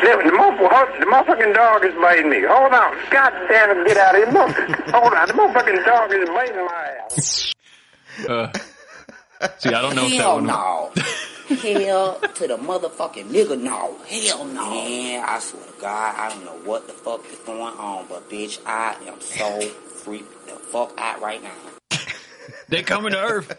The motherfucking dog is biting me. Hold on. God damn it, get out of here. Hold on. The motherfucking dog is biting my ass. See, I don't know if that Hell one... no. Hell to the motherfucking nigga no. Hell no. Man, I swear to God, I don't know what the fuck is going on, but bitch, I am so freaked the fuck out right now. They coming to Earth.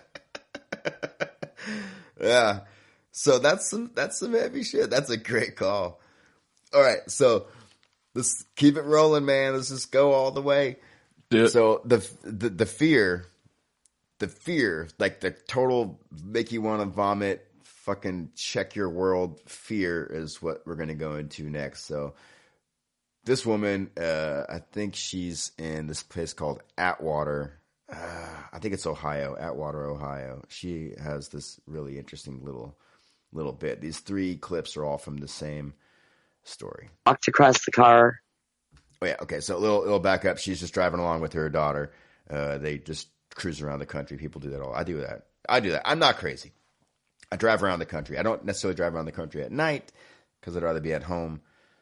Yeah. So that's some heavy shit. That's a great call. All right, so let's keep it rolling, man. Let's just go all the way. Yeah. So the fear, like the total make you want to vomit, fucking check your world fear is what we're going to go into next. So this woman, I think she's in this place called Atwater. I think it's Ohio, Atwater, Ohio. She has this really interesting little bit. These 3 clips are all from the same story. Walked across the car. Oh yeah, okay. So a little back up. She's just driving along with her daughter. They just cruise around the country. People do that all. I do that. I'm not crazy. I drive around the country. I don't necessarily drive around the country at night because I'd rather be at home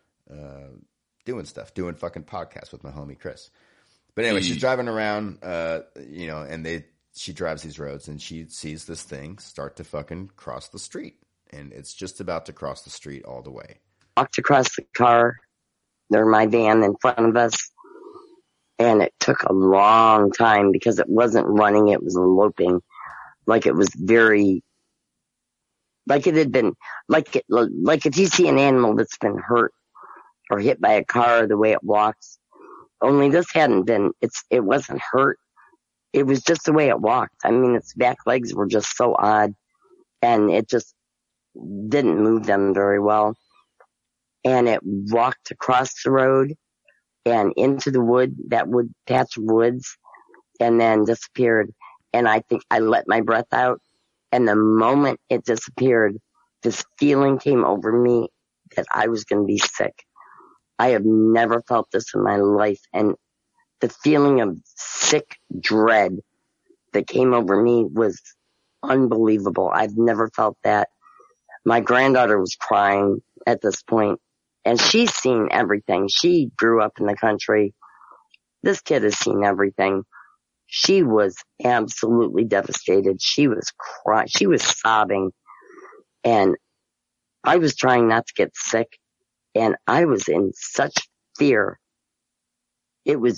doing stuff, doing fucking podcasts with my homie Chris. But anyway, she's driving around, and she drives these roads and she sees this thing start to fucking cross the street, and it's just about to cross the street all the way. Walked across the car, or my van in front of us, and it took a long time because it wasn't running, it was loping. Like it was very, like it had been, like if you see an animal that's been hurt or hit by a car, the way it walks, only this hadn't been, it wasn't hurt. It was just the way it walked. I mean, its back legs were just so odd, and it just didn't move them very well. And it walked across the road and into the patch of woods, and then disappeared. And I think I let my breath out, and the moment it disappeared, this feeling came over me that I was going to be sick. I have never felt this in my life, and the feeling of sick dread that came over me was unbelievable. I've never felt that. My granddaughter was crying at this point, and she's seen everything. She grew up in the country. This kid has seen everything. She was absolutely devastated. She was crying. She was sobbing, and I was trying not to get sick, and I was in such fear. It was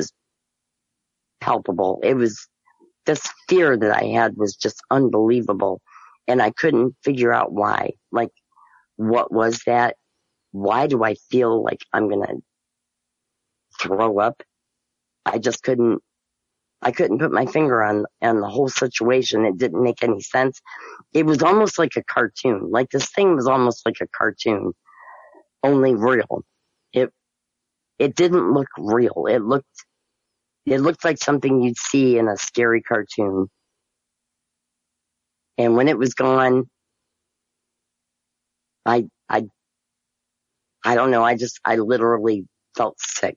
palpable. It was, this fear that I had was just unbelievable, and I couldn't figure out why. Like, what was that? Why do I feel like I'm gonna throw up? I just couldn't put my finger on the whole situation. It didn't make any sense. It was almost like a cartoon. Like, this thing was almost like a cartoon, only real. It didn't look real. It looked like something you'd see in a scary cartoon. And when it was gone, I don't know. I literally felt sick.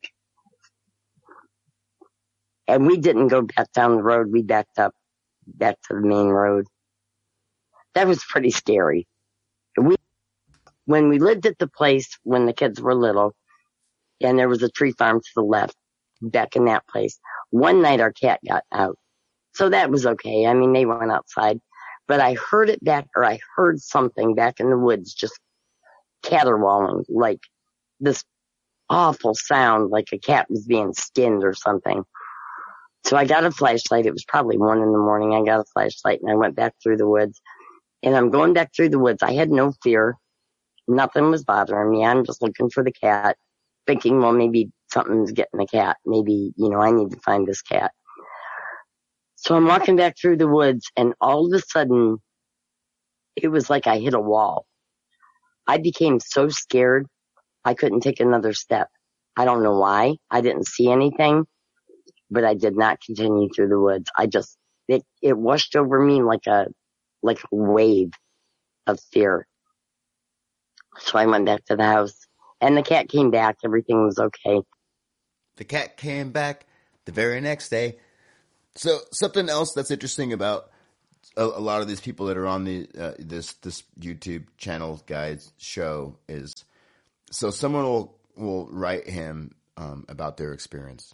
And we didn't go back down the road. We backed up back to the main road. That was pretty scary. When we lived at the place when the kids were little, and there was a tree farm to the left, back in that place, one night our cat got out. So that was okay. I mean, they went outside. But I heard something back in the woods just caterwauling, like this awful sound, like a cat was being skinned or something. So I got a flashlight. It was probably 1 a.m. I got a flashlight and I went back through the woods. And I'm going back through the woods. I had no fear. Nothing was bothering me. I'm just looking for the cat, thinking, well, maybe something's getting the cat. Maybe, I need to find this cat. So I'm walking back through the woods, and all of a sudden, it was like I hit a wall. I became so scared, I couldn't take another step. I don't know why. I didn't see anything, but I did not continue through the woods. It washed over me like a wave of fear. So I went back to the house, and the cat came back. Everything was okay. The cat came back the very next day. So something else that's interesting about a lot of these people that are on the this YouTube channel guys show is So someone will write him about their experience.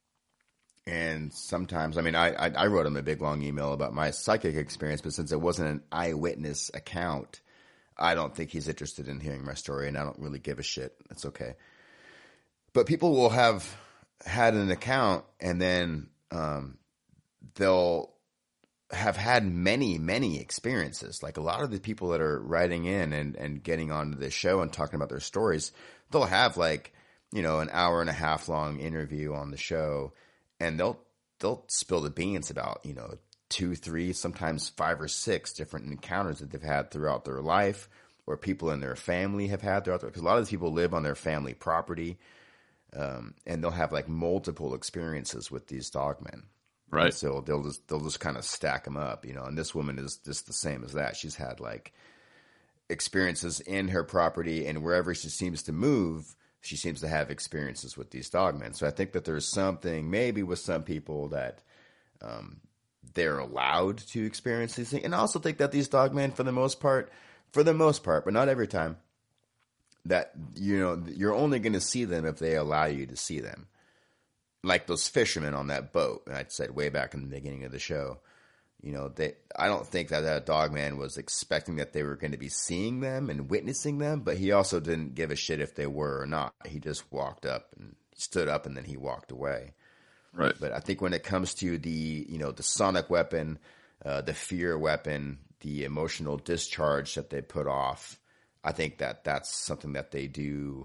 And sometimes, I mean, I wrote him a big long email about my psychic experience, but since it wasn't an eyewitness account, I don't think he's interested in hearing my story, and I don't really give a shit. It's okay. But people will have had an account, and then they'll have had many, many experiences. Like a lot of the people that are writing in and getting onto this show and talking about their stories, they'll have like, you know, an hour and a half long interview on the show, and they'll spill the beans about, you know, 2, 3, sometimes 5 or 6 different encounters that they've had throughout their life, or people in their family have had throughout because a lot of these people live on their family property, and they'll have like multiple experiences with these dogmen. Right. And so they'll just kind of stack them up, you know. And this woman is just the same as that. She's had like experiences in her property, and wherever she seems to move, she seems to have experiences with these dogmen. So I think that there's something maybe with some people that they're allowed to experience these things. And I also think that these dogmen, for the most part, but not every time, that, you know, you're only going to see them if they allow you to see them. Like those fishermen on that boat, and I said way back in the beginning of the show, you know, I don't think that dogman was expecting that they were going to be seeing them and witnessing them, but he also didn't give a shit if they were or not. He just walked up and stood up, and then he walked away. Right. But I think when it comes to the, you know, the sonic weapon, the fear weapon, the emotional discharge that they put off, I think that that's something that they do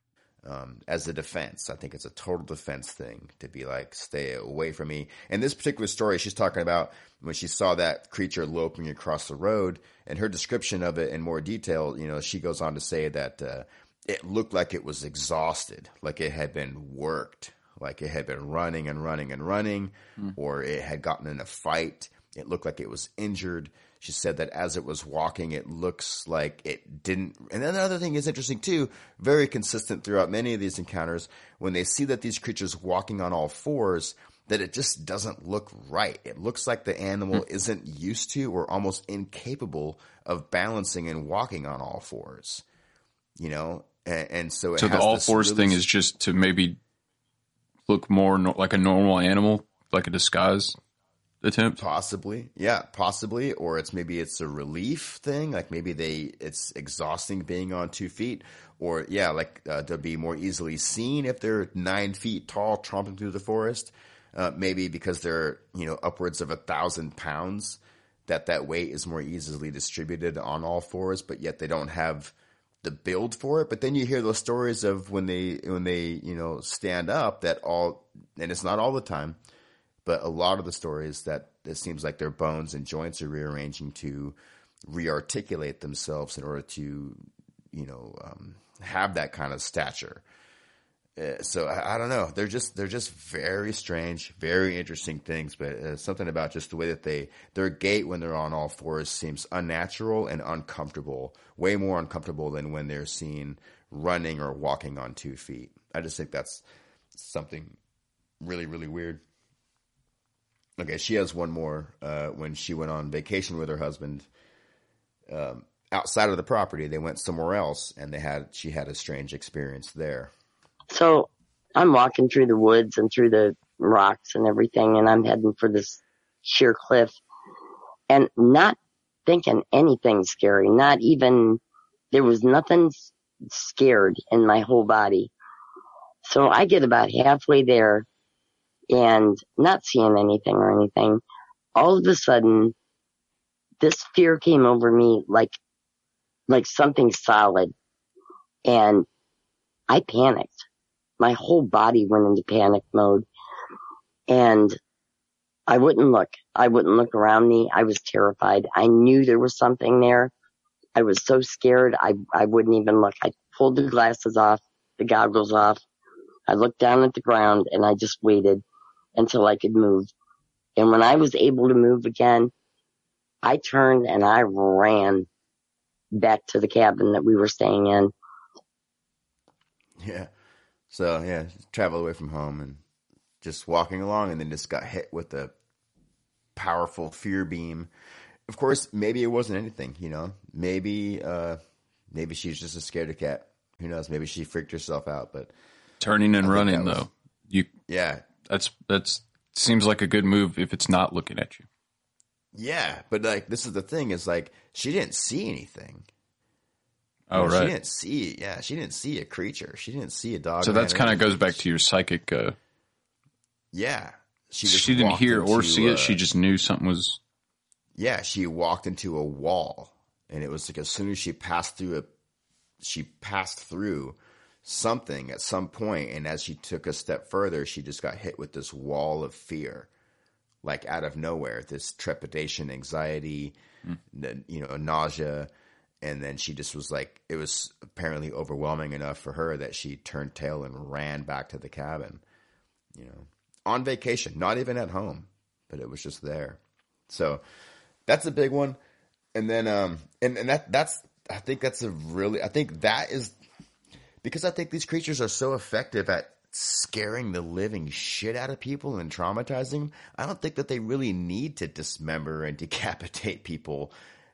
as a defense. I think it's a total defense thing to be like, stay away from me. And this particular story, she's talking about when she saw that creature loping across the road, and her description of it in more detail, you know, she goes on to say that it looked like it was exhausted, like it had been worked, like it had been running and running and running, or it had gotten in a fight. It looked like it was injured. She said that as it was walking, it looks like it didn't. And then another thing is interesting too, very consistent throughout many of these encounters, when they see that these creatures walking on all fours, that it just doesn't look right. It looks like the animal isn't used to or almost incapable of balancing and walking on all fours, you know? And so it So has the all this fours really thing is just to maybe look more like a normal animal, like a disguise attempt? Possibly. Yeah, possibly. Or maybe it's a relief thing. Like maybe it's exhausting being on 2 feet. Or yeah, like to be more easily seen if they're 9 feet tall, tromping through the forest. Maybe because they're, you know, upwards of 1,000 pounds, that weight is more easily distributed on all fours, but yet they don't have the build for it. But then you hear those stories of when they, you know, stand up, and it's not all the time, but a lot of the stories that it seems like their bones and joints are rearranging to rearticulate themselves in order to, you know, have that kind of stature. So I don't know. They're just very strange, very interesting things. But something about just the way that their gait when they're on all fours seems unnatural and uncomfortable, way more uncomfortable than when they're seen running or walking on 2 feet. I just think that's something really, really weird. Okay, she has one more. When she went on vacation with her husband, outside of the property, they went somewhere else, and she had a strange experience there. So I'm walking through the woods and through the rocks and everything, and I'm heading for this sheer cliff, and not thinking anything scary. Not even, there was nothing scared in my whole body. So I get about halfway there, and not seeing anything or anything. All of a sudden, this fear came over me like something solid, and I panicked. My whole body went into panic mode, and I wouldn't look. I wouldn't look around me. I was terrified. I knew there was something there. I was so scared, I wouldn't even look. I pulled the glasses off, the goggles off. I looked down at the ground, and I just waited until I could move. And when I was able to move again, I turned and I ran back to the cabin that we were staying in. Yeah. So yeah, travel away from home and just walking along, and then just got hit with a powerful fear beam. Of course, maybe it wasn't anything, you know. Maybe she's just a scaredy cat. Who knows? Maybe she freaked herself out, but Turning and running, that was- though. You yeah. that's seems like a good move if it's not looking at you. Yeah, but like this is the thing is like she didn't see anything. Oh, You know, right. She didn't see a creature. She didn't see a dog. So man, that's or kind of anything. goes back to your psychic. Yeah. She Didn't walked hear or into, see it. She just knew something was. yeah, she walked into a wall, and it was like as soon as she passed through something at some point, and as she took a step further, she just got hit with this wall of fear, like out of nowhere. This trepidation, anxiety, nausea, and then she just was like, it was apparently overwhelming enough for her that she turned tail and ran back to the cabin. On vacation, not even at home, but it was just there. So that's a big one. And then, I think that is because I think these creatures are so effective at scaring the living shit out of people and traumatizing them. I don't think that they really need to dismember and decapitate people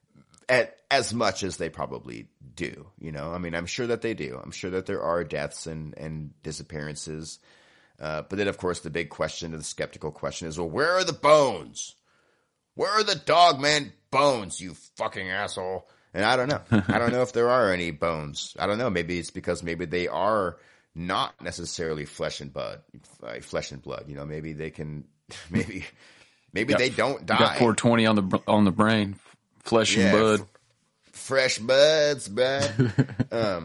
as much as they probably do. I mean, I'm sure that they do. I'm sure that there are deaths and disappearances. But then, of course, the big question, the skeptical question is, well, where are the bones? Where are the dogman bones, you fucking asshole? And I don't know. I don't know if there are any bones. I don't know. Maybe it's because maybe they are not necessarily flesh and blood. Maybe they can. Maybe they don't die. You got 420 on the brain, flesh and blood. Fresh buds, bud.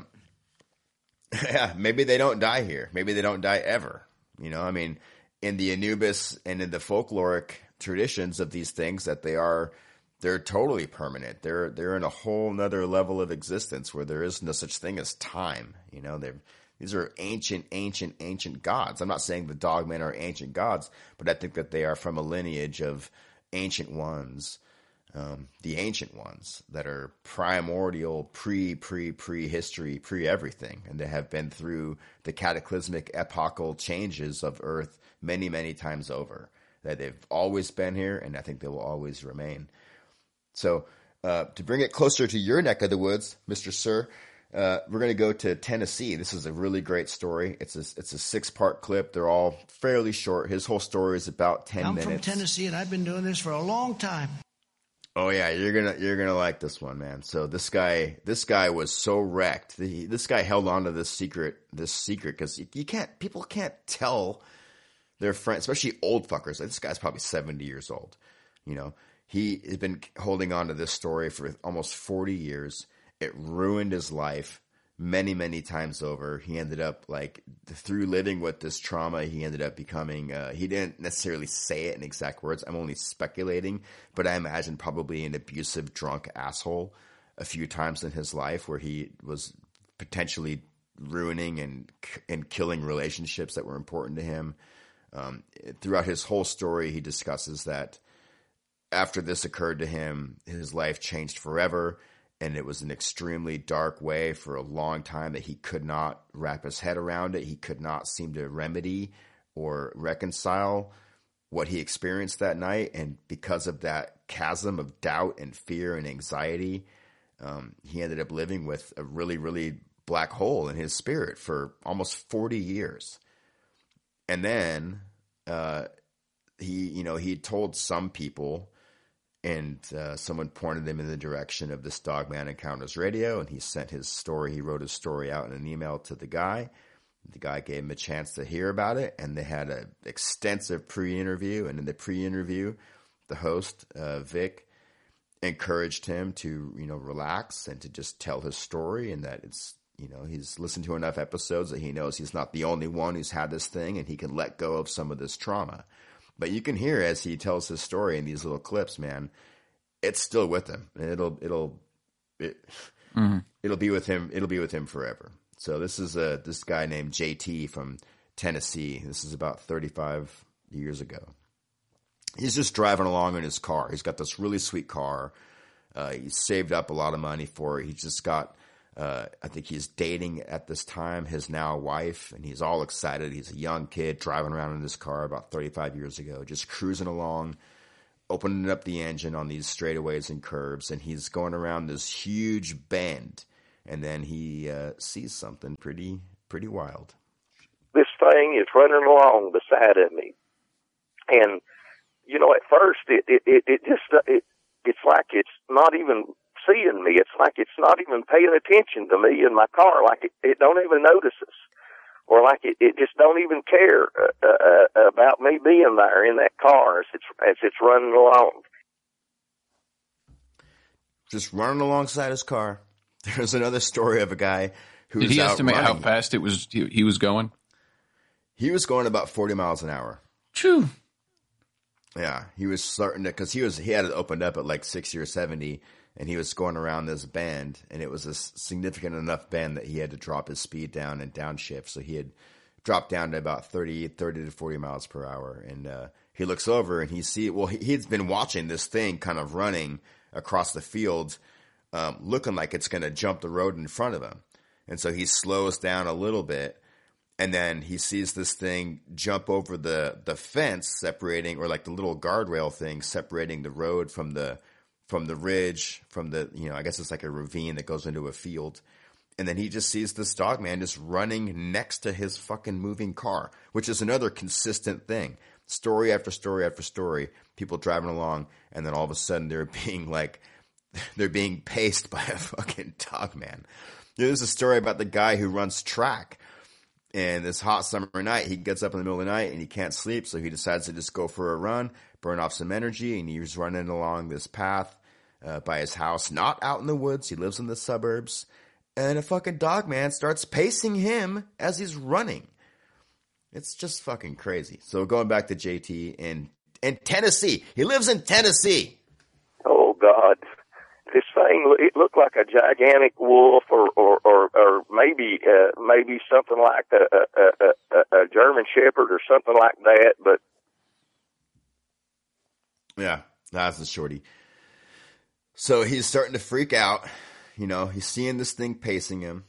Yeah, maybe they don't die here. Maybe they don't die ever. I mean, in the Anubis and in the folkloric traditions of these things, that they're totally permanent. They're in a whole nother level of existence where there is no such thing as time. These are ancient gods. I'm not saying the dogmen are ancient gods, but I think that they are from a lineage of ancient ones. The ancient ones that are primordial, pre-history, pre-everything. And they have been through the cataclysmic epochal changes of Earth many, many times over. That they've always been here, and I think they will always remain. So to bring it closer to your neck of the woods, Mr. Sir, we're going to go to Tennessee. This is a really great story. It's a 6-part clip. They're all fairly short. His whole story is about 10 minutes. I'm from Tennessee, and I've been doing this for a long time. Oh yeah, you're gonna like this one, man. So this guy was so wrecked. This guy held on to this secret because people can't tell their friends, especially old fuckers. This guy's probably 70 years old. He has been holding on to this story for almost 40 years. It ruined his life many, many times over. He ended up through living with this trauma, he ended up becoming, he didn't necessarily say it in exact words. I'm only speculating, but I imagine probably an abusive, drunk asshole a few times in his life where he was potentially ruining and killing relationships that were important to him. Throughout his whole story, he discusses that after this occurred to him, his life changed forever. And it was an extremely dark way for a long time that he could not wrap his head around it. He could not seem to remedy or reconcile what he experienced that night. And because of that chasm of doubt and fear and anxiety, he ended up living with a really, really black hole in his spirit for almost 40 years. And then he told some people, and someone pointed him in the direction of this Dogman Encounters Radio, and he sent his story. He wrote his story out in an email to the guy. The guy gave him a chance to hear about it, and they had an extensive pre-interview. And in the pre-interview, the host, Vic, encouraged him to, relax and to just tell his story, and that it's, he's listened to enough episodes that he knows he's not the only one who's had this thing, and he can let go of some of this trauma. But you can hear as he tells his story in these little clips, man, it's still with him. And it'll be with him. It'll be with him forever. So this is this guy named JT from Tennessee. This is about 35 years ago. He's just driving along in his car. He's got this really sweet car. He's saved up a lot of money for it. He's just got, I think he's dating at this time his now wife, and he's all excited. He's a young kid driving around in this car about 35 years ago, just cruising along, opening up the engine on these straightaways and curves, and he's going around this huge bend. and then he sees something pretty wild. This thing is running along beside of me, and at first it's like it's not even seeing me. It's like it's not even paying attention to me in my car. Like it don't even notice us, or like it just don't even care about me being there in that car as it's running along. Just running alongside his car. There's another story of a guy who did was he out estimate running. how fast he was going? He was going about 40 miles an hour. Phew. Yeah, he was starting to, because he had it opened up at like 60 or 70, and he was going around this bend, and it was a significant enough bend that he had to drop his speed down and downshift. So he had dropped down to about 30 to 40 miles per hour. And he looks over and he'd been watching this thing kind of running across the field, looking like it's going to jump the road in front of him. And so he slows down a little bit. And then he sees this thing jump over the fence separating, or like the little guardrail thing separating the road from the ridge, from the, I guess it's like a ravine that goes into a field. And then he just sees this dog man just running next to his fucking moving car, which is another consistent thing. Story after story after story, people driving along, and then all of a sudden they're being paced by a fucking dog man. There's a story about the guy who runs track. And this hot summer night, he gets up in the middle of the night and he can't sleep, so he decides to just go for a run, burn off some energy, and he's running along this path by his house, not out in the woods. He lives in the suburbs, and a fucking dog man starts pacing him as he's running. It's just fucking crazy. So going back to JT in Tennessee. He lives in Tennessee. Oh, God. This thing, it looked like a gigantic wolf, or maybe something like a German Shepherd or something like that. But yeah, that's the shorty. So he's starting to freak out. He's seeing this thing pacing him.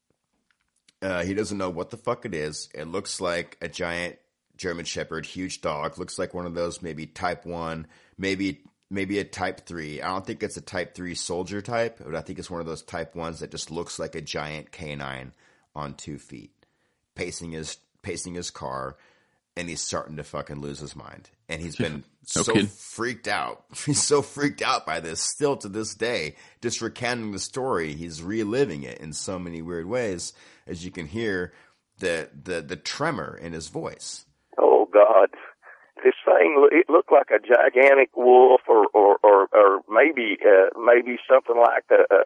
He doesn't know what the fuck it is. It looks like a giant German Shepherd, huge dog. Looks like one of those maybe type 1, maybe a type 3. I don't think it's a type 3 soldier type, but I think it's one of those type 1s that just looks like a giant canine on 2 feet, pacing his car, and he's starting to fucking lose his mind. And he's been freaked out. He's so freaked out by this still to this day, just recounting the story. He's reliving it in so many weird ways, as you can hear the tremor in his voice. Oh, God. This thing, it looked like a gigantic wolf, or maybe something like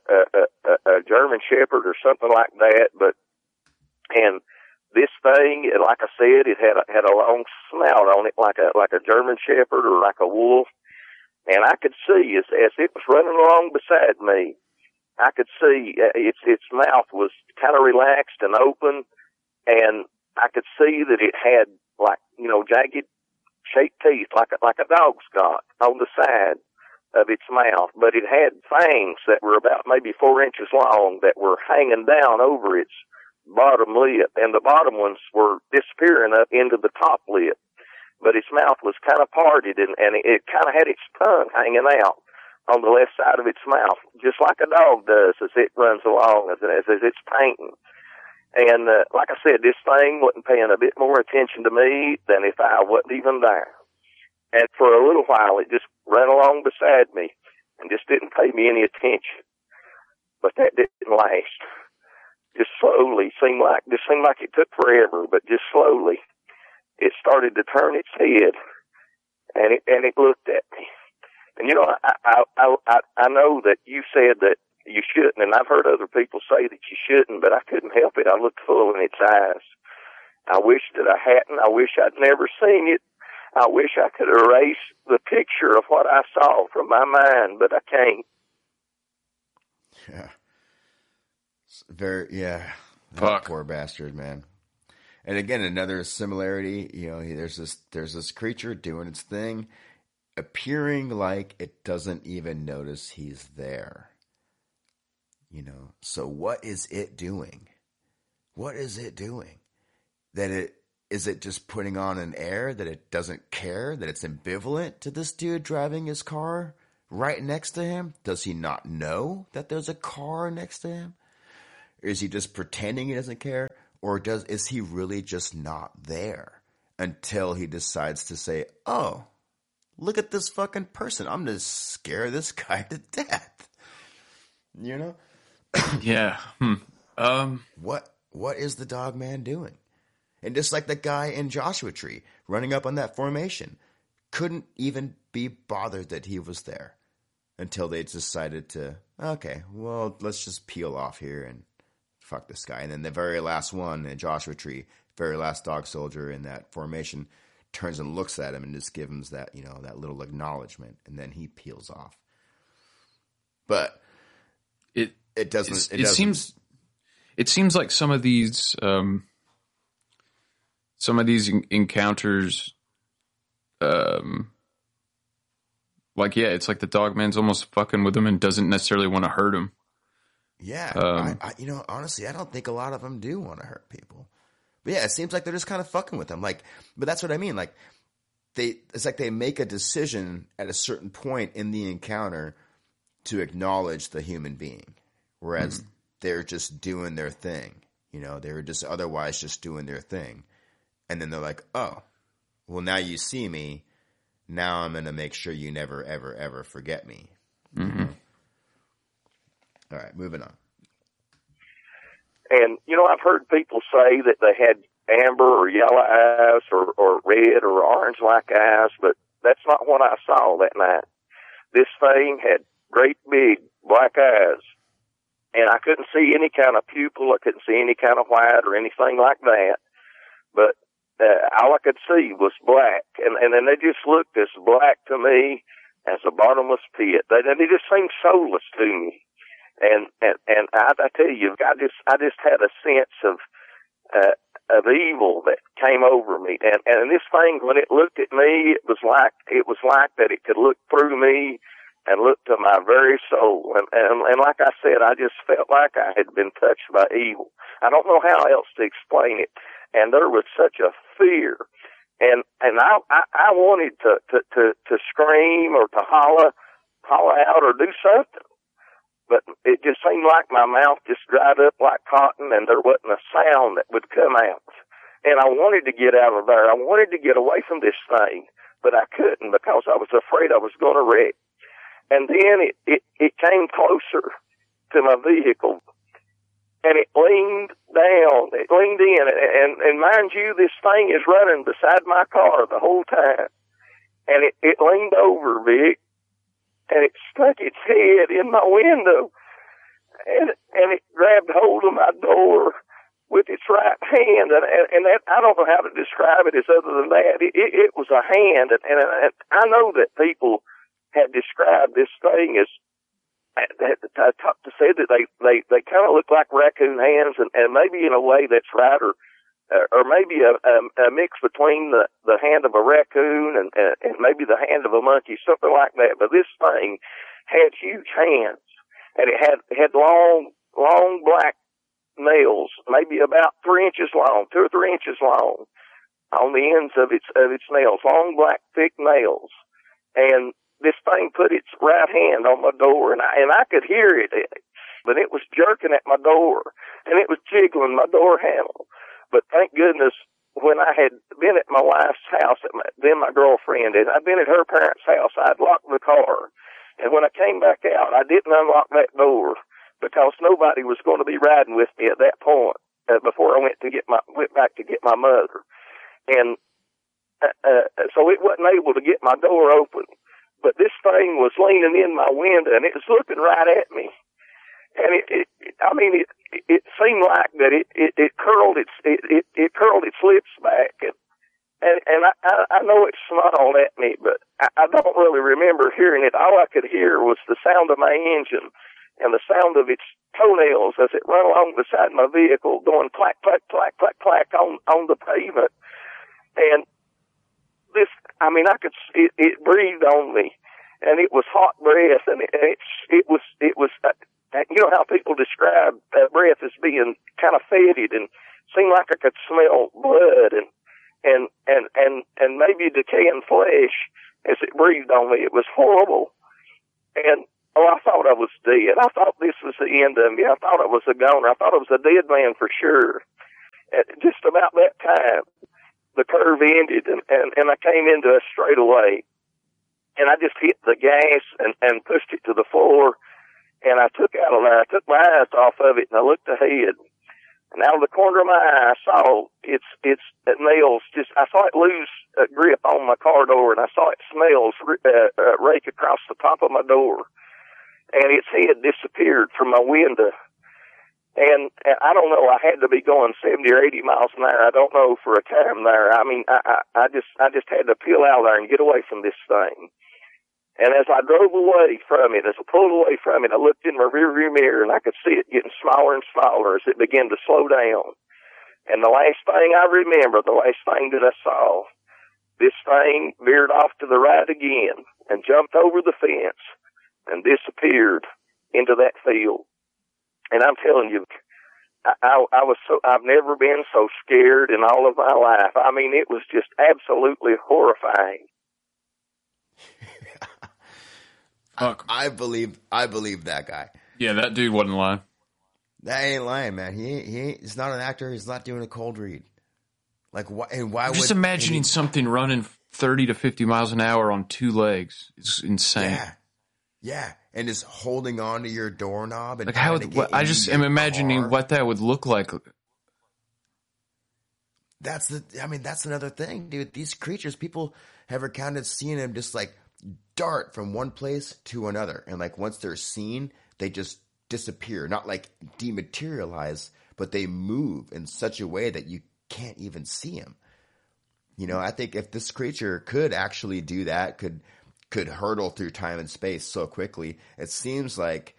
a German Shepherd or something like that. And this thing, like I said, it had a long snout on it, like a German Shepherd or like a wolf. And I could see as it was running along beside me, I could see its mouth was kind of relaxed and open, and I could see that it had jagged shaped teeth like a dog's got on the side of its mouth, but it had fangs that were about maybe 4 inches long that were hanging down over its bottom lip, and the bottom ones were disappearing up into the top lip. But its mouth was kind of parted, and it kind of had its tongue hanging out on the left side of its mouth, just like a dog does as it runs along, as it's painting. And like I said, this thing wasn't paying a bit more attention to me than if I wasn't even there. And for a little while, it just ran along beside me and just didn't pay me any attention. But that didn't last. Just slowly, seemed like it took forever, but just slowly, it started to turn its head, and it looked at me. And I know that you said that you shouldn't, and I've heard other people say that you shouldn't, but I couldn't help it. I looked full in its eyes. I wish that I hadn't. I wish I'd never seen it. I wish I could erase the picture of what I saw from my mind, but I can't. Yeah. Fuck. Poor bastard, man. And again, another similarity, there's this creature doing its thing, appearing like it doesn't even notice he's there. So what is it doing? What is it doing? Is it just putting on an air that it doesn't care, that it's ambivalent to this dude driving his car right next to him? Does he not know that there's a car next to him? Is he just pretending he doesn't care? Or is he really just not there until he decides to say, oh, look at this fucking person. I'm going to scare this guy to death. You know? Yeah. What is the dog man doing? And just like the guy in Joshua Tree running up on that formation, couldn't even be bothered that he was there until they decided to, okay, well, let's just peel off here and fuck this guy. And then the very last one in Joshua Tree, very last dog soldier in that formation, turns and looks at him and just gives him that, you know, that little acknowledgement, and then he peels off. But it seems like some of these encounters, it's like the dog man's almost fucking with him and doesn't necessarily want to hurt him. Yeah, honestly, I don't think a lot of them do want to hurt people. But yeah, it seems like they're just kind of fucking with them. Like, but that's what I mean. Like, it's like they make a decision at a certain point in the encounter to acknowledge the human being, whereas they're just doing their thing. You know, they were just otherwise just doing their thing, and then they're like, oh, well, now you see me. Now I'm going to make sure you never, ever, ever forget me. Mm-hmm. All right, moving on. And, you know, I've heard people say that they had amber or yellow eyes or red or orange-like eyes, but that's not what I saw that night. This thing had great big black eyes, and I couldn't see any kind of pupil. I couldn't see any kind of white or anything like that. But all I could see was black, and then they just looked as black to me as a bottomless pit. They just seemed soulless to me. And I tell you, I just had a sense of evil that came over me. And this thing, when it looked at me, it was like that it could look through me and look to my very soul. And like I said, I just felt like I had been touched by evil. I don't know how else to explain it. And there was such a fear. And I wanted to scream or to holler out or do something. But it just seemed like my mouth just dried up like cotton, and there wasn't a sound that would come out. And I wanted to get out of there. I wanted to get away from this thing, but I couldn't because I was afraid I was going to wreck. And then it came closer to my vehicle, and it leaned down. It leaned in, and mind you, this thing is running beside my car the whole time. And it leaned over, Vic, and it stuck its head in my window, and it grabbed hold of my door with its right hand, and that, I don't know how to describe it as other than that. It was a hand, and I know that people had described this thing as, said that they kind of look like raccoon hands, and maybe in a way that's right, or maybe a mix between the hand of a raccoon and maybe the hand of a monkey, something like that. But this thing had huge hands, and it had long black nails, maybe about 3 inches long, 2 or 3 inches long, on the ends of its nails, long black thick nails. And this thing put its right hand on my door, and I could hear it, but it was jerking at my door, and it was jiggling my door handle. But thank goodness, when I had been at my wife's house, then my girlfriend, and I'd been at her parents' house, I'd locked the car. And when I came back out, I didn't unlock that door because nobody was going to be riding with me at that point before I went back to get my mother. And so it wasn't able to get my door open. But this thing was leaning in my window, and it was looking right at me. And it seemed like that it curled its lips back, and I know it snarled at me, but I don't really remember hearing it. All I could hear was the sound of my engine and the sound of its toenails as it ran along beside my vehicle, going clack, clack, clack, clack, clack on the pavement. And this, it breathed on me, and it was hot breath, and it was. You know how people describe that breath as being kind of fetid, and seemed like I could smell blood and maybe decaying flesh as it breathed on me. It was horrible. And Oh, I thought I was dead. I thought this was the end of me. I thought it was a goner. I thought it was a dead man for sure. At just about that time, the curve ended, and I came into a straightaway, and I just hit the gas and pushed it to the floor, and I took out of there. I took my eyes off of it, and I looked ahead, and out of the corner of my eye, I saw its nails. I saw it lose a grip on my car door, and I saw its nails rake across the top of my door. And its head disappeared from my window. And I don't know, I had to be going 70 or 80 miles an hour. I don't know for a time there. I mean, I just had to peel out there and get away from this thing. And as I drove away from it, as I pulled away from it, I looked in my rearview mirror and I could see it getting smaller and smaller as it began to slow down. And the last thing I remember, the last thing that I saw, this thing veered off to the right again and jumped over the fence and disappeared into that field. And I'm telling you, I've never been so scared in all of my life. I mean, it was just absolutely horrifying. I believe that guy. Yeah, that dude wasn't lying. That ain't lying, man. He's not an actor. He's not doing a cold read. Like, why? And why? I'm just imagining something running 30 to 50 miles an hour on two legs. It's insane. Yeah, and just holding on to your doorknob and like how? I just am imagining what that would look like. That's another thing, dude. These creatures, people have recounted seeing them just like dart from one place to another, and like once they're seen, they just disappear. Not like dematerialize, but they move in such a way that you can't even see them. You know, I think if this creature could actually do that, could hurtle through time and space so quickly, it seems like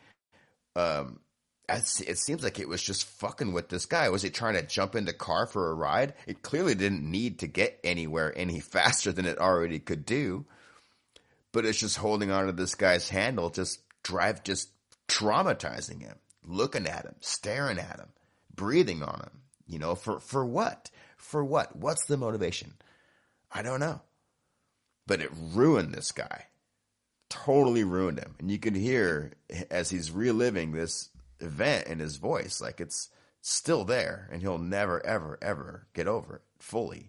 it was just fucking with this guy. Was it trying to jump in the car for a ride? It clearly didn't need to get anywhere any faster than it already could do. But it's just holding on to this guy's handle, just traumatizing him, looking at him, staring at him, breathing on him. You know, for what? For what? What's the motivation? I don't know. But it ruined this guy. Totally ruined him. And you could hear as he's reliving this event in his voice, like it's still there and he'll never, ever, ever get over it fully.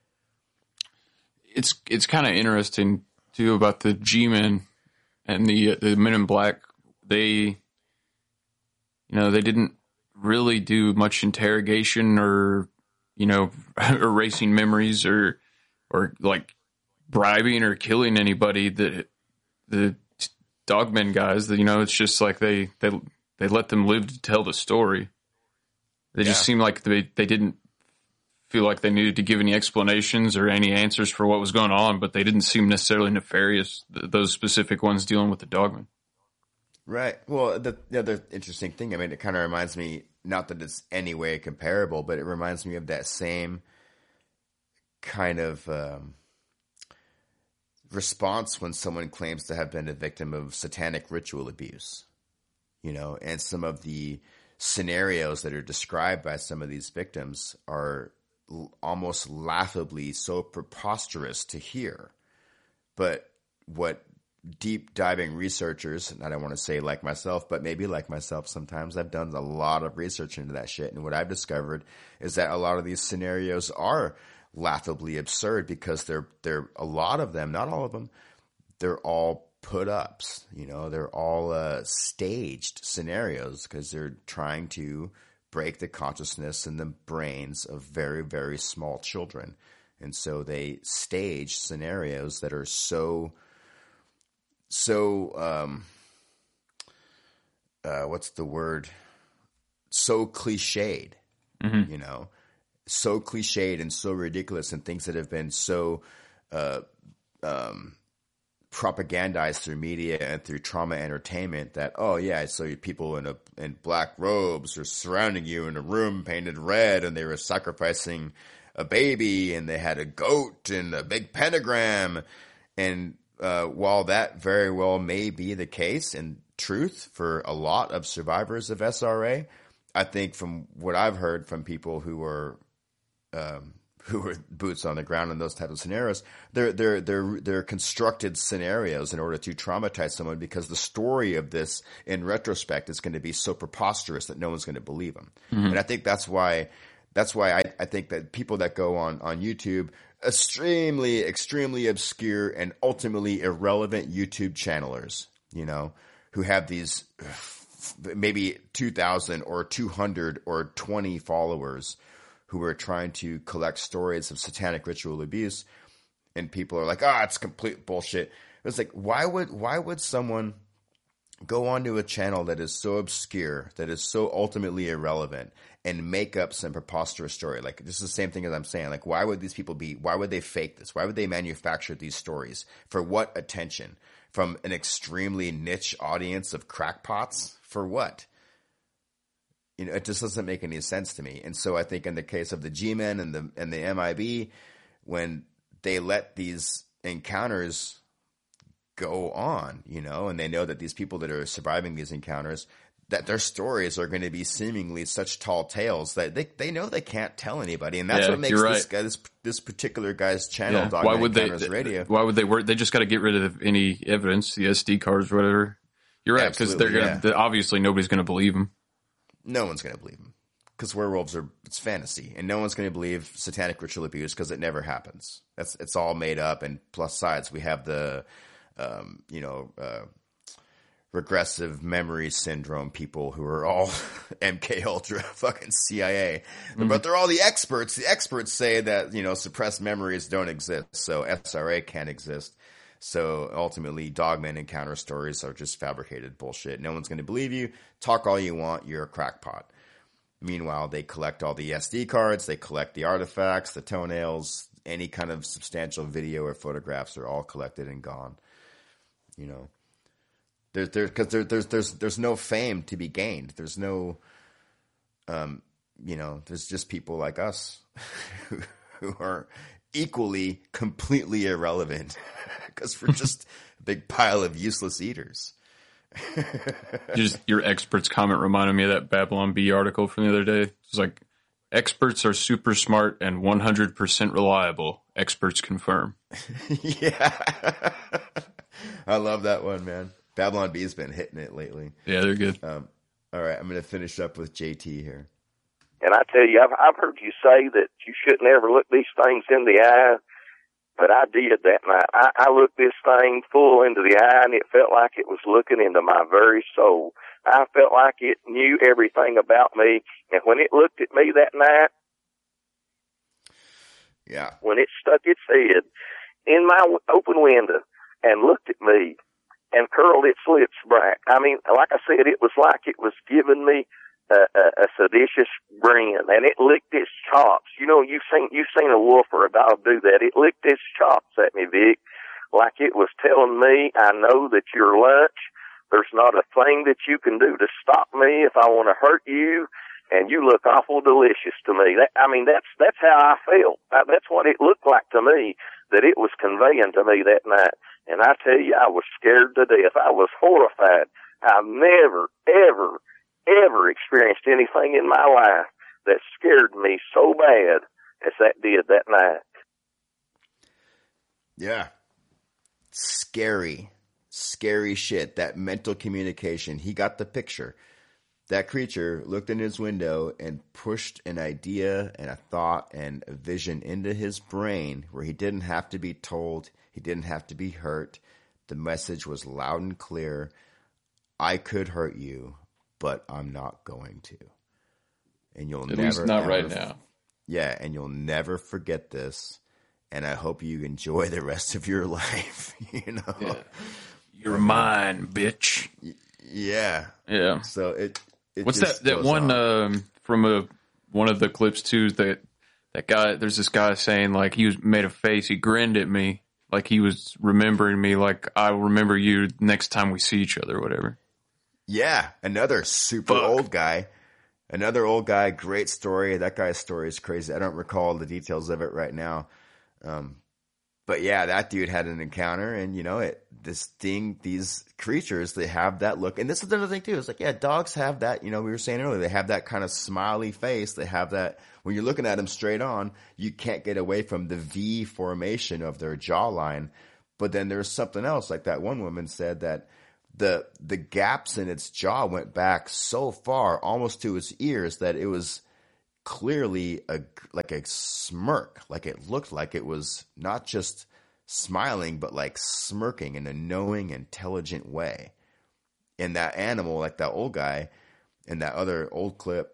It's kind of interesting too about the G-Men and the Men in Black. They didn't really do much interrogation or, erasing memories or like bribing or killing anybody. The Dogmen guys, it's just like they let them live to tell the story. They just seemed like they didn't feel like they needed to give any explanations or any answers for what was going on, but they didn't seem necessarily nefarious, those specific ones dealing with the Dogmen. Right. Well, the other interesting thing, it kind of reminds me, not that it's any way comparable, but it reminds me of that same kind of response when someone claims to have been a victim of satanic ritual abuse, and some of the scenarios that are described by some of these victims are almost laughably so preposterous to hear. But what deep diving researchers, and I don't want to say like myself, but maybe like myself sometimes, I've done a lot of research into that shit. And what I've discovered is that a lot of these scenarios are laughably absurd because they're a lot of them, not all of them, they're all put ups, they're all staged scenarios because they're trying to break the consciousness and the brains of very, very small children. And so they stage scenarios that are so what's the word? So cliched, so cliched and so ridiculous, and things that have been so propagandized through media and through trauma entertainment that, oh yeah, so people in black robes are surrounding you in a room painted red, and they were sacrificing a baby, and they had a goat and a big pentagram. And while that very well may be the case in truth for a lot of survivors of SRA, I think from what I've heard from people who are who are boots on the ground in those type of scenarios. They're constructed scenarios in order to traumatize someone, because the story of this in retrospect is going to be so preposterous that no one's going to believe them. Mm-hmm. And I think that's why I think that people that go on YouTube, extremely obscure and ultimately irrelevant YouTube channelers, you know, who have these maybe 2,000 or 200 or 20 followers who are trying to collect stories of satanic ritual abuse, and people are like, it's complete bullshit. It's like, why would someone go onto a channel that is so obscure, that is so ultimately irrelevant, and make up some preposterous story? Like, this is the same thing as I'm saying. Like, why would these people why would they fake this? Why would they manufacture these stories? For what attention? From an extremely niche audience of crackpots? For what? You know, it just doesn't make any sense to me. And so I think in the case of the G-Men and the MIB, when they let these encounters go on, you know, and they know that these people that are surviving these encounters, that their stories are going to be seemingly such tall tales that they know they can't tell anybody. And that's what makes this particular guy's channel, Dogman Encounters Radio. Why would they work? They just got to get rid of any evidence, the SD cards or whatever. You're right, because obviously nobody's going to believe them. No one's going to believe them, because werewolves it's fantasy, and no one's going to believe satanic ritual abuse because it never happens. It's all made up. And plus sides, we have the, regressive memory syndrome people who are all MK Ultra, fucking CIA, but they're all the experts. The experts say that, you know, suppressed memories don't exist, so SRA can't exist. So ultimately, Dogman Encounter stories are just fabricated bullshit. No one's going to believe you. Talk all you want. You're a crackpot. Meanwhile, they collect all the SD cards. They collect the artifacts, the toenails, any kind of substantial video or photographs are all collected and gone. You know, there's no fame to be gained. There's no, there's just people like us who are equally completely irrelevant because we're just a big pile of useless eaters. Just your experts comment reminded me of that Babylon Bee article from the other day. It's like, experts are super smart and 100% reliable. Experts confirm. Yeah. I love that one, man. Babylon Bee's been hitting it lately. Yeah, they're good. All right, I'm going to finish up with JT here. And I tell you, I've heard you say that you shouldn't ever look these things in the eye, but I did that night. I looked this thing full into the eye, and it felt like it was looking into my very soul. I felt like it knew everything about me, and when it looked at me that night, when it stuck its head in my open window and looked at me and curled its lips back, I mean, like I said, it was like it was giving me a seditious grin, and it licked its chops. You know, you've seen a wolf or a dog do that. It licked its chops at me, Vic, like it was telling me, I know that you're lunch. There's not a thing that you can do to stop me if I want to hurt you, and you look awful delicious to me. That's how I felt. That's what it looked like to me, that it was conveying to me that night. And I tell you, I was scared to death. I was horrified. I've never, ever experienced anything in my life that scared me so bad as that did that night. Yeah. Scary shit. That mental communication. He got the picture. That creature looked in his window and pushed an idea and a thought and a vision into his brain where he didn't have to be told. He didn't have to be hurt. The message was loud and clear. I could hurt you, but I'm not going to. And you'll At never, least not ever, right now. Yeah, and you'll never forget this. And I hope you enjoy the rest of your life. You know, yeah. You're mine, bitch. Yeah. Yeah. So it what's that one from one of the clips too? That guy. There's this guy saying like he made a face. He grinned at me like he was remembering me. Like I'll remember you next time we see each other, or whatever. Yeah, another super old guy. Another old guy, great story. That guy's story is crazy. I don't recall the details of it right now. But yeah, that dude had an encounter, and these creatures, they have that look. And this is another thing too. It's like, yeah, dogs have that, we were saying earlier, they have that kind of smiley face. They have that, when you're looking at them straight on, you can't get away from the V formation of their jawline. But then there's something else, like that one woman said that the gaps in its jaw went back so far, almost to its ears, that it was clearly like a smirk. Like it looked like it was not just smiling, but like smirking in a knowing, intelligent way. And that animal, like that old guy in that other old clip,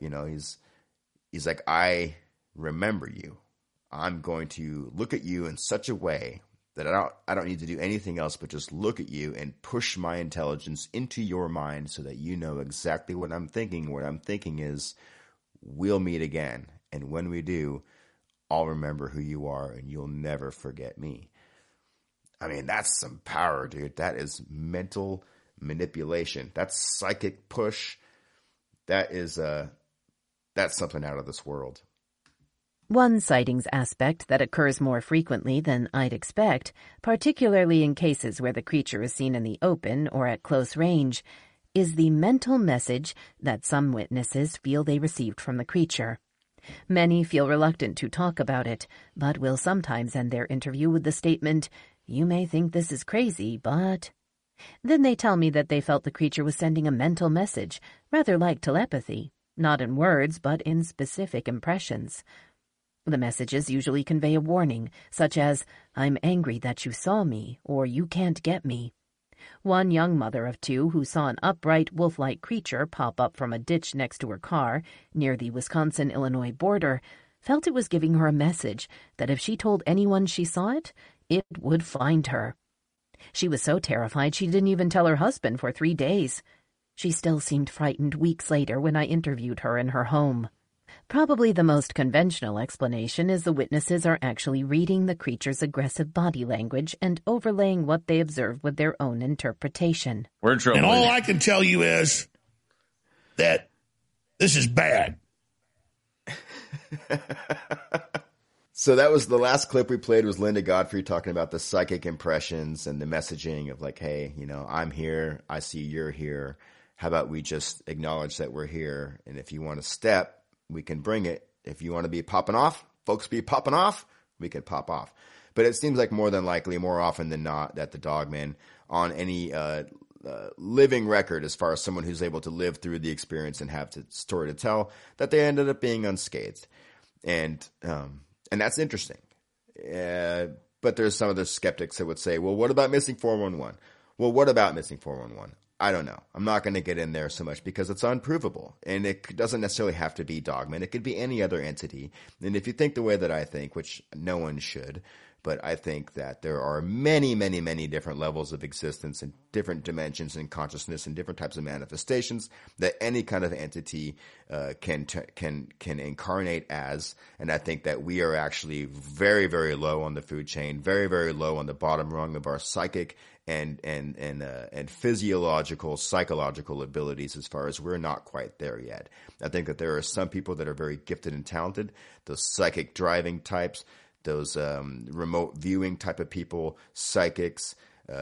he's like, I remember you. I'm going to look at you in such a way that I don't need to do anything else but just look at you and push my intelligence into your mind so that you know exactly what I'm thinking. What I'm thinking is, we'll meet again. And when we do, I'll remember who you are and you'll never forget me. I mean, that's some power, dude. That is mental manipulation. That's psychic push. That's something out of this world. One sightings aspect that occurs more frequently than I'd expect, particularly in cases where the creature is seen in the open or at close range, is the mental message that some witnesses feel they received from the creature. Many feel reluctant to talk about it, but will sometimes end their interview with the statement, "You may think this is crazy, but..." Then they tell me that they felt the creature was sending a mental message, rather like telepathy, not in words, but in specific impressions. The messages usually convey a warning, such as, "I'm angry that you saw me," or "You can't get me." One young mother of two who saw an upright wolf-like creature pop up from a ditch next to her car near the Wisconsin-Illinois border felt it was giving her a message that if she told anyone she saw it, it would find her. She was so terrified she didn't even tell her husband for 3 days. She still seemed frightened weeks later when I interviewed her in her home. Probably the most conventional explanation is the witnesses are actually reading the creature's aggressive body language and overlaying what they observe with their own interpretation. We're in trouble. And all I can tell you is that this is bad. So that was the last clip we played, was Linda Godfrey talking about the psychic impressions and the messaging of like, hey, I'm here. I see you're here. How about we just acknowledge that we're here? And if you want to step, we can bring it. If you want to be popping off, folks be popping off, we can pop off. But it seems like more than likely, more often than not, that the Dogman, on any living record, as far as someone who's able to live through the experience and have the story to tell, that they ended up being unscathed. And that's interesting. But there's some other skeptics that would say, well, what about Missing 411? Well, what about Missing 411? I don't know. I'm not going to get in there so much because it's unprovable. And it doesn't necessarily have to be Dogman. It could be any other entity. And if you think the way that I think, which no one should, but I think that there are many, many, many different levels of existence and different dimensions in consciousness and different types of manifestations that any kind of entity can incarnate as. And I think that we are actually very, very low on the food chain, very, very low on the bottom rung of our psychic and physiological, psychological abilities, as far as we're not quite there yet. I think that there are some people that are very gifted and talented, those psychic driving types, those remote viewing type of people, psychics,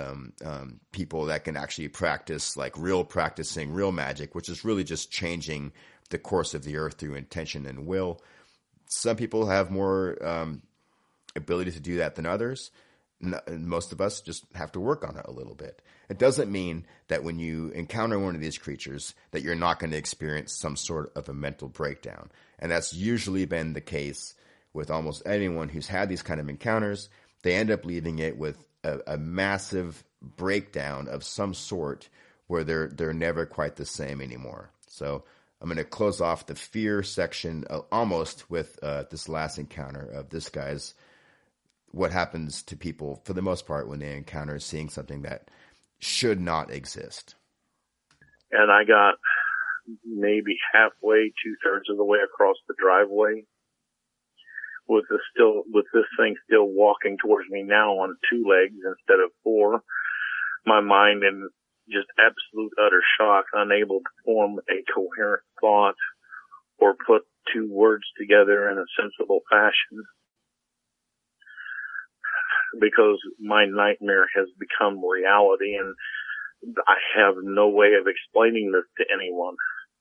people that can actually practice, like practicing real magic, which is really just changing the course of the earth through intention and will. Some people have more ability to do that than others. Most of us just have to work on it a little bit. It doesn't mean that when you encounter one of these creatures that you're not going to experience some sort of a mental breakdown. And that's usually been the case with almost anyone who's had these kind of encounters. They end up leaving it with a massive breakdown of some sort where they're never quite the same anymore. So I'm going to close off the fear section almost with this last encounter of this guy's, what happens to people for the most part when they encounter seeing something that should not exist. And I got maybe halfway, 2/3 of the way across the driveway with this thing still walking towards me now on 2 legs instead of 4. My mind in just absolute utter shock, unable to form a coherent thought or put 2 words together in a sensible fashion. because my nightmare has become reality, and I have no way of explaining this to anyone.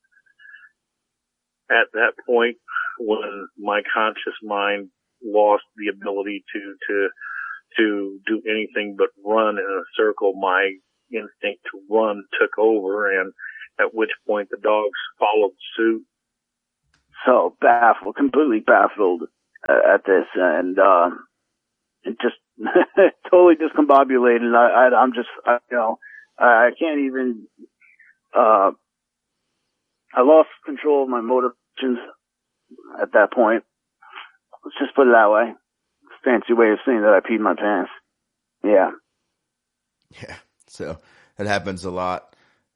At that point, when my conscious mind lost the ability to do anything but run in a circle, my instinct to run took over, and at which point the dogs followed suit. So completely baffled at this, and just totally discombobulated. I can't even. I lost control of my motor functions at that point. Let's just put it that way. Fancy way of saying that I peed my pants. Yeah. Yeah. So that happens a lot.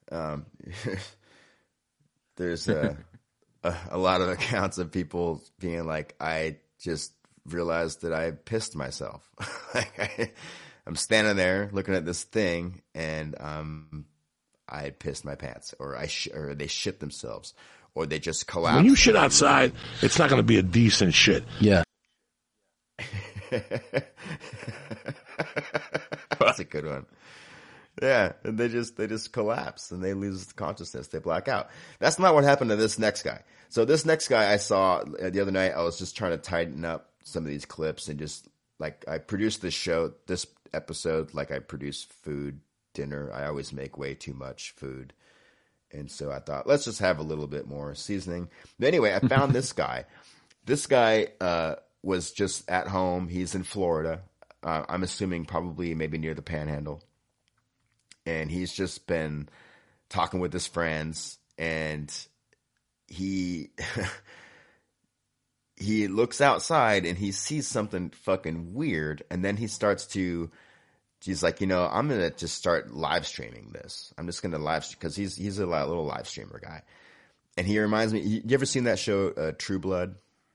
There's a lot of accounts of people being like, I just realized that I pissed myself. I'm standing there looking at this thing, and I pissed my pants, or or they shit themselves, or they just collapse. When you shit outside, it's not going to be a decent shit. Yeah. That's a good one. Yeah, and they just collapse and they lose consciousness. They black out. That's not what happened to this next guy. So this next guy I saw the other night, I was just trying to tighten up some of these clips, and just like, I produced this episode like I produce food, dinner. I always make way too much food. And so I thought, let's just have a little bit more seasoning. But anyway, I found this guy. This guy was just at home. He's in Florida. I'm assuming probably maybe near the Panhandle. And he's just been talking with his friends, and he looks outside and he sees something fucking weird. And then he's like, I'm going to just start live streaming this. I'm just going to live stream, because he's a little live streamer guy. And he reminds me, you ever seen that show, True Blood?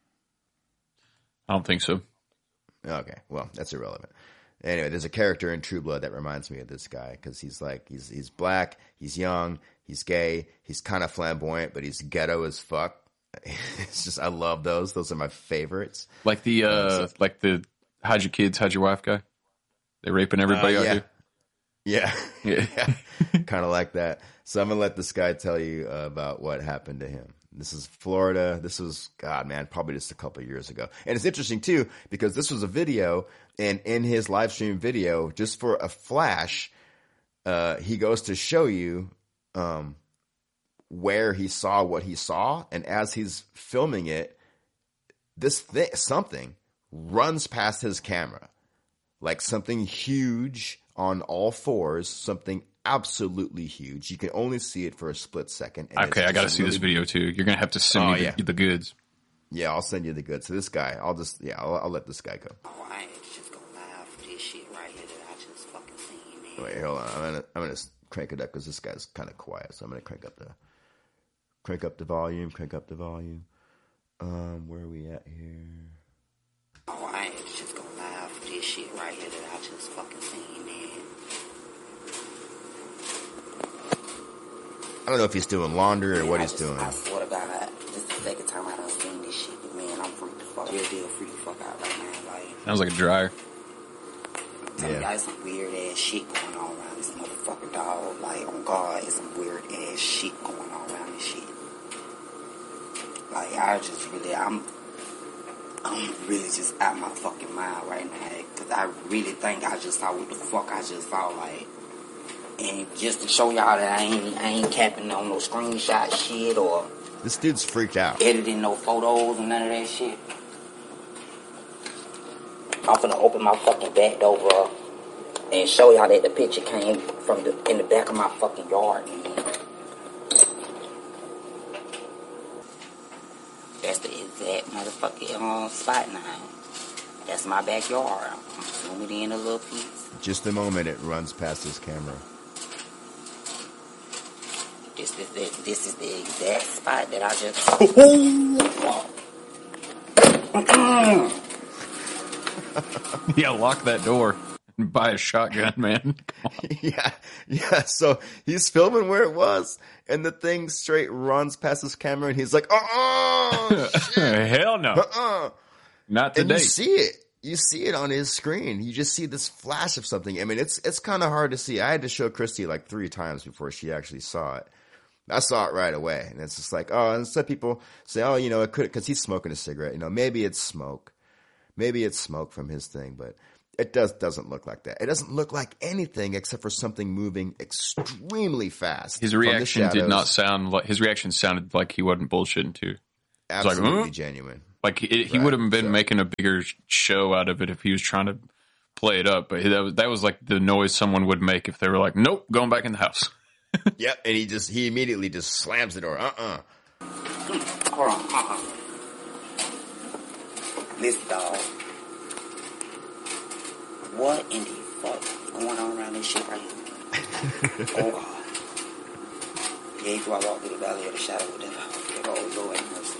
I don't think so. Okay. Well, that's irrelevant. Anyway, there's a character in True Blood that reminds me of this guy, because he's black, he's young, he's gay, he's kind of flamboyant, but he's ghetto as fuck. It's just, I love those. Those are my favorites. Like the hide your kids, hide your wife guy. They raping everybody out here. Yeah. Kind of like that. So I'm going to let this guy tell you about what happened to him. This is Florida. This was, probably just a couple of years ago. And it's interesting, too, because this was a video, and in his live stream video, just for a flash, he goes to show you where he saw what he saw. And as he's filming it, something runs past his camera. Like something huge on all fours, something absolutely huge. You can only see it for a split second. And okay, I got to see this video too. You're going to have to send me the goods. Yeah, I'll send you the goods. So this guy, I'll let this guy go. Oh, I ain't just gonna lie for this shit right here that I just fucking seen, man. Wait, hold on. I'm gonna crank it up, because this guy's kind of quiet. So I'm gonna crank up the volume. Where are we at here? Oh, I ain't just gonna lie for this shit right here that I just fucking seen, man. I don't know if he's doing laundry or what he's doing. I swear to God, this is the second time I done seen this shit, but man, I'm freaked the fuck. Real deal freaked the fuck out right now. Like, sounds like a dryer. I'm telling you guys, some weird ass shit going on around this motherfucker, dog. Like, on God, there's some weird ass shit going on around this shit. Like, I'm really just out my fucking mind right now, because I really think I just saw what the fuck I just saw, like. And just to show y'all that I ain't capping on no screenshot shit or this dude's freaked out, editing no photos and none of that shit. I'm finna open my fucking back door, bro, and show y'all that the picture came from in the back of my fucking yard, man. That's the exact motherfucking spot now. That's my backyard. I'm zooming in a little piece. Just a moment, it runs past his camera. This is the exact spot that I just... Yeah, lock that door and buy a shotgun, man. Yeah. So he's filming where it was, and the thing straight runs past his camera, and he's like, shit. Hell no. Not today. And you see it. you see it on his screen. You just see this flash of something. I mean, it's kind of hard to see. I had to show Christy like 3 times before she actually saw it. I saw it right away, and it's just like, oh, and some people say, oh, you know, it could, because he's smoking a cigarette. You know, maybe it's smoke from his thing, but it doesn't look like that. It doesn't look like anything except for something moving extremely fast. His reaction did not sound like, his reaction sounded like he wasn't bullshitting too. Absolutely like, genuine. Like he would have been making a bigger show out of it if he was trying to play it up. But that was like the noise someone would make if they were like, nope, going back in the house. Yep, and he immediately just slams the door. Hold on. Listen, dog. What in the fuck going on around this shit right here? Oh, God. Yeah, before I walk through the valley of the shadow of death, oh, Lord have mercy.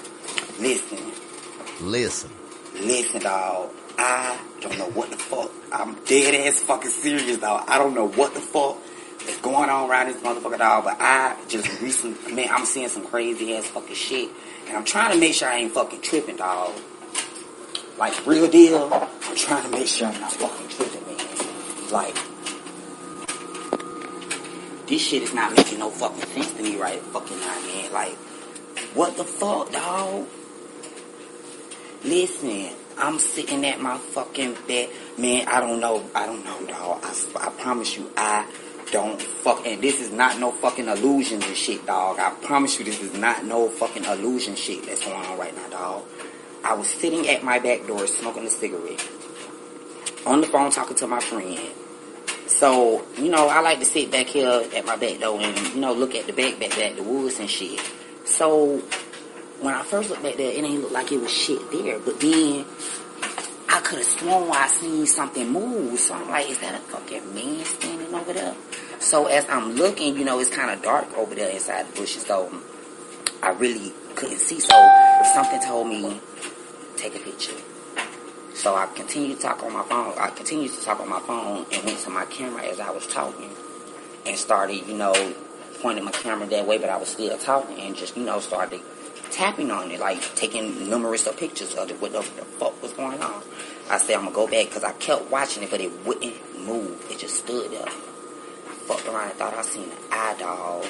Listen, dog. I don't know what the fuck. I'm dead ass fucking serious, dog. I don't know what the fuck is going on around this motherfucker, dog. But I just recently, man, I'm seeing some crazy ass fucking shit. And I'm trying to make sure I ain't fucking tripping, dog. Like, real deal. I'm trying to make sure I'm not fucking tripping, man. Like, this shit is not making no fucking sense to me right fucking now, man. Like, what the fuck, dog? Listen, I'm sitting at my fucking bed. Man, I don't know, dog. I promise you, I don't fuck. And this is not no fucking illusions and shit, dog. I promise you, this is not no fucking illusion shit that's going on right now, dog. I was sitting at my back door smoking a cigarette. On the phone talking to my friend. So, you know, I like to sit back here at my back door and, you know, look at the back, the woods and shit. So, when I first looked back there, it ain't look like it was shit there. But then, I could have sworn I seen something move. So I'm like, is that a fucking man standing over there? So as I'm looking, you know, it's kind of dark over there inside the bushes. So I really couldn't see. So something told me, take a picture. So I continued to talk on my phone. And went to my camera as I was talking. And started, you know, pointing my camera that way. But I was still talking and just, you know, started tapping on it, like taking numerous of pictures of it, what the fuck was going on. I said I'm gonna go back because I kept watching it, but it wouldn't move. It just stood there. I fucked around and thought I seen an eye, dog.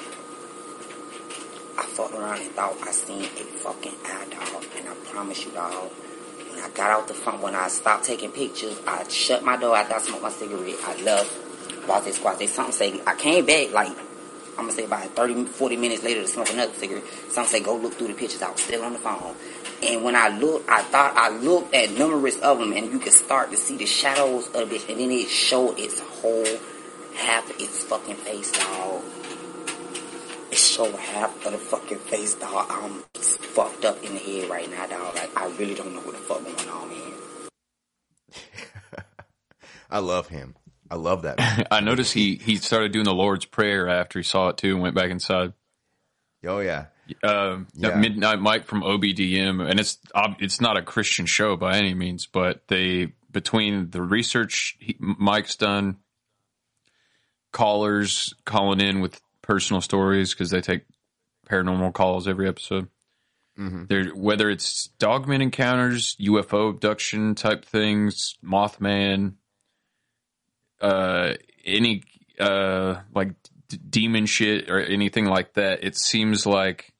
I fucked around and thought I seen a fucking eye, dog. And I promise you, dog, when I got out the front, when I stopped taking pictures, I shut my door after I smoked my cigarette. I left. Squat. Something say, I came back, like, I'm going to say about 30, 40 minutes later to smoke another cigarette. Some say, go look through the pictures. I was still on the phone. And when I looked, I looked at numerous of them, and you could start to see the shadows of it, and then it showed its whole half of its fucking face, dog. It showed half of the fucking face, dog. I'm fucked up in the head right now, dog. Like, I really don't know what the fuck going on, man. I love him. I love that man. I noticed he started doing the Lord's Prayer after he saw it too and went back inside. Oh yeah. Midnight Mike from OBDM, and it's not a Christian show by any means, but between the research Mike's done, callers calling in with personal stories because they take paranormal calls every episode. Mm-hmm. Whether it's dogman encounters, UFO abduction type things, Mothman, any like demon shit or anything like that, it seems like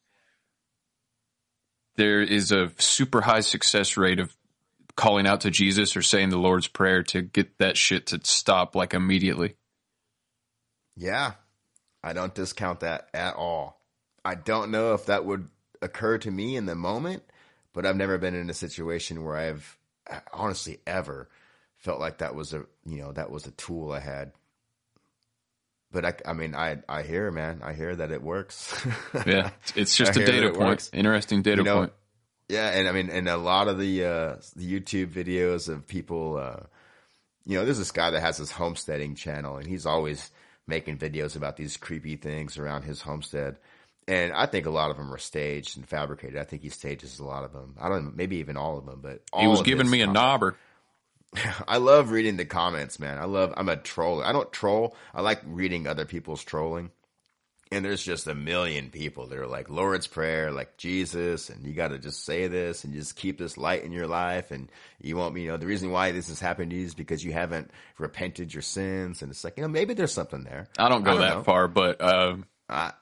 there is a super high success rate of calling out to Jesus or saying the Lord's Prayer to get that shit to stop like immediately. Yeah, I don't discount that at all. I don't know if that would occur to me in the moment, but I've never been in a situation where I've honestly ever felt like that was a tool I had. But I mean, I hear, man. I hear that it works. Yeah, it's just a data point. Interesting data point. Yeah, and I mean, and a lot of the YouTube videos of people, there's this guy that has his homesteading channel, and he's always making videos about these creepy things around his homestead. And I think a lot of them are staged and fabricated. I think he stages a lot of them. I don't know, maybe even all of them, but he was giving me a knobber. I love reading the comments, man. I'm a troller. I don't troll. I like reading other people's trolling. And there's just a million people that are like Lord's Prayer, like Jesus, and you got to just say this and just keep this light in your life. And you won't be, the reason why this has happened to you is because you haven't repented your sins. And it's like, maybe there's something there. I don't go that far, but I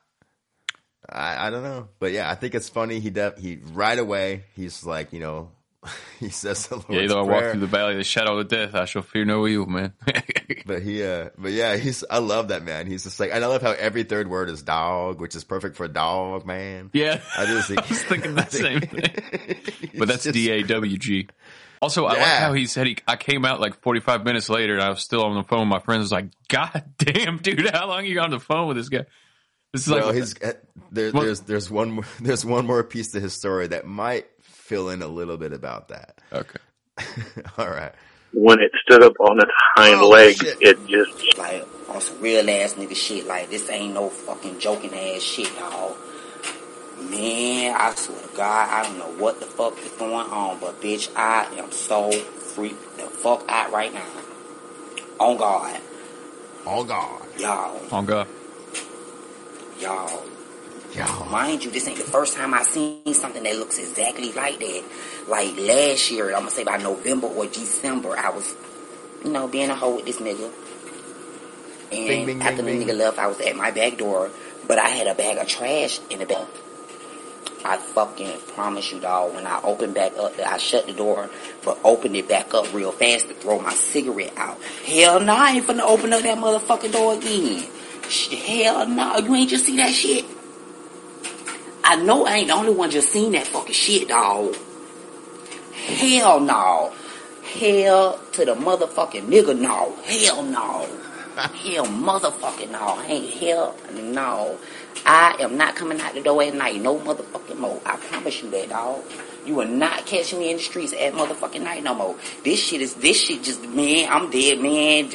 don't know. But yeah, I think it's funny. He right away, he's like, he says the Lord's Prayer. Though I walk through the valley of the shadow of death, I shall fear no evil, man. but yeah, I love that, man. He's just like, and I love how every third word is dog, which is perfect for dog, man. Yeah. I was thinking the same thing. But that's DAWG. Also, I like how he said I came out like 45 minutes later and I was still on the phone with my friends. I was like, God damn, dude, how long are you on the phone with this guy? This is there's one more piece to his story that might fill in a little bit about that. Okay. All right. When it stood up on its hind legs, shit. it just... Like, on some real ass nigga shit. Like, this ain't no fucking joking ass shit, dawg. Man, I swear to God, I don't know what the fuck is going on, but bitch, I am so freaked the fuck out right now. On God. On God. Y'all. On God. Y'all. Mind you, this ain't the first time I seen something that looks exactly like that. Like last year, I'm gonna say by November or December, I was, being a hoe with this nigga. And after the nigga left, I was at my back door, but I had a bag of trash in the back. I fucking promise you, dog, when I opened back up, I shut the door, but opened it back up real fast to throw my cigarette out. Hell no, I ain't finna open up that motherfucking door again. Hell no, you ain't just see that shit? I know I ain't the only one just seen that fucking shit, dawg. Hell no. Hell to the motherfucking nigga, no. Hell no. Hell motherfucking no. Ain't hell no. I am not coming out the door at night no motherfucking more. I promise you that, dawg. You will not catch me in the streets at motherfucking night no more. This shit just, man, I'm dead, man.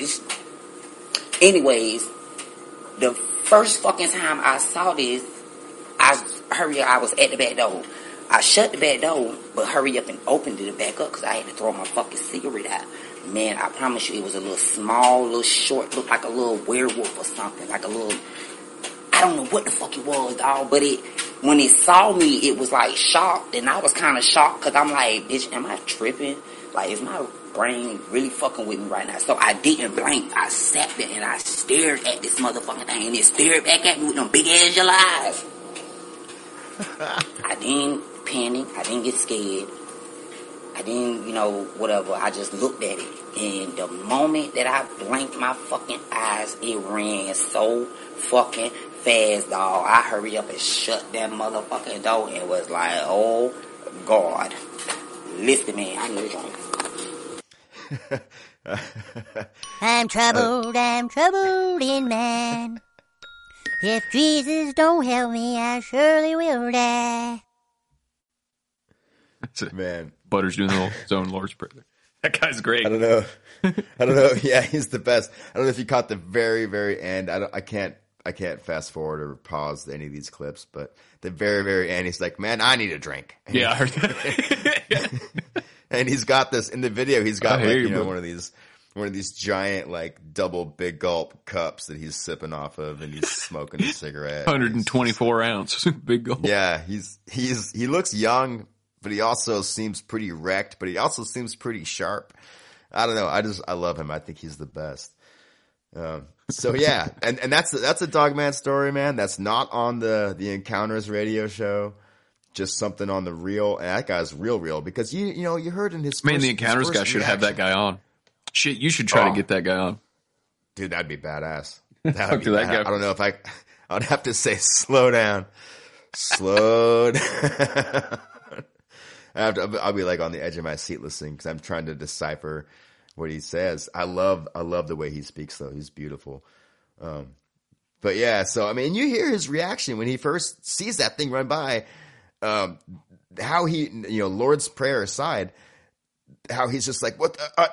Anyways, the first fucking time I saw this, I was at the back door. I shut the back door, but hurry up and opened it back up because I had to throw my fucking cigarette out. Man, I promise you, it was a little small, little short, looked like a little werewolf or something. Like a little, I don't know what the fuck it was, dog, but when it saw me, it was like shocked, and I was kind of shocked because I'm like, bitch, am I tripping? Like, is my brain really fucking with me right now? So I didn't blink. I sat there and I stared at this motherfucking thing, and it stared back at me with them big ass yellow eyes. I didn't panic. I didn't get scared. I didn't, whatever. I just looked at it. And the moment that I blinked my fucking eyes, it ran so fucking fast, dog. I hurry up and shut that motherfucking door and was like, oh, God. Listen, man, I need a drink. I'm troubled in mind. If Jesus don't help me, I surely will die. Man. Butter's doing his own Lord's Prayer. That guy's great. I don't know. Yeah, he's the best. I don't know if you caught the very, very end. I can't fast forward or pause any of these clips, but the very, very end, he's like, man, I need a drink. Yeah, I heard that. And he's got this in the video. He's got one of these giant, like, double big gulp cups that he's sipping off of, and he's smoking a cigarette. 124 ounce big gulp. Yeah, he looks young, but he also seems pretty wrecked, but he also seems pretty sharp. I don't know. I love him. I think he's the best. So yeah, and that's a Dogman story, man. That's not on the Encounters radio show. Just something on the reel, and that guy's real because you heard in his the Encounters guy should have that guy on. Shit, you should try to get that guy on. Dude, that'd be badass. I don't know if I'd have to say slow down. I'll be like on the edge of my seat listening because I'm trying to decipher what he says. I love the way he speaks though. He's beautiful. But yeah, so I mean, you hear his reaction when he first sees that thing run by. How he, Lord's Prayer aside, how he's just like, what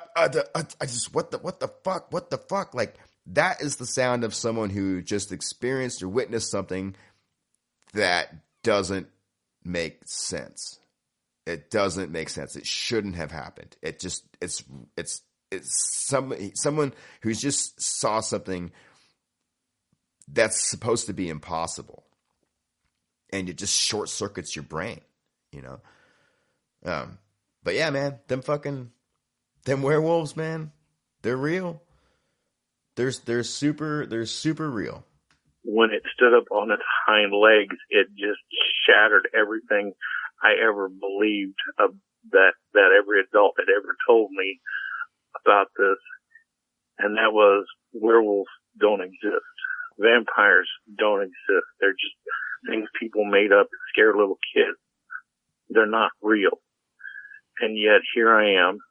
the fuck? Like, that is the sound of someone who just experienced or witnessed something that doesn't make sense. It doesn't make sense. It shouldn't have happened. It's someone who's just saw something that's supposed to be impossible. And it just short circuits your brain, you know? But yeah, man, them werewolves, man, they're real. They're super real. When it stood up on its hind legs, it just shattered everything I ever believed that every adult had ever told me about this. And that was, werewolves don't exist. Vampires don't exist. They're just things people made up to scare little kids. They're not real. And yet here I am,